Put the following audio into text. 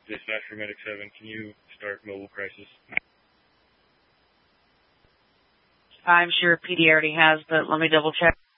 Dispatch for Medic 7, can you start mobile crisis? I'm sure PD already has, but let me double check.